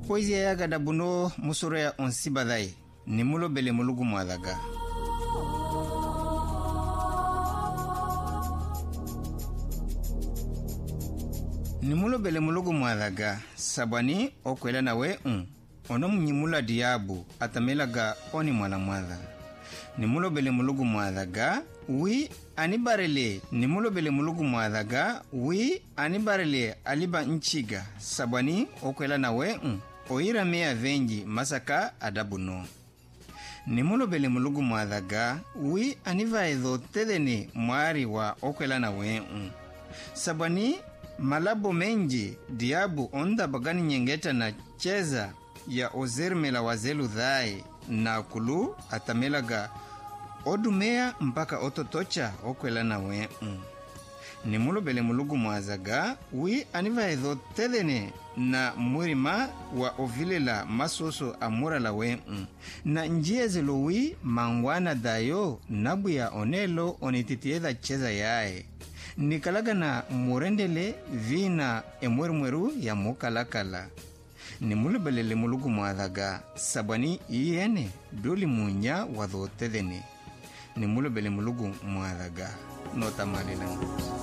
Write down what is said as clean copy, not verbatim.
poesia yaga da buno musoro ya onsibadai nimulo bele mulugu mwadaga. Nimulo bele mulugu mwadaga sabani okwela nawe ono mnyimula diabu atamelaga oni mwala mwada. Nimulo bele mulugu mwadaga wi anibarele. Nimulo bele mulugu mwadaga wi anibarele aliba nchiga sabani okwela nawe oira mea venji masaka adabuno. Nimulo bele mulugu mwadaga wi aniva edo tedene mwari wa okwela nawe sabani malabo menji diabu onda bagani nyengeta na cheza ya ozermela wazelu dhai na kulu atamelaga odumea mpaka ototocha okwela nawe Nimulo bele mulugu mwazaga wi aniva edo tedene na murima wa ovilela masoso amura lawe na njia zelowi mangwana dayo nabuya onelo onititieda cheza yae nikalaga na murendele vina emwermweru ya mukalakala. Nimulo bele mulugu mwazaga sabani iyene doli munya wadho tedene. Nimulo bele mulugu mwazaga nota malila.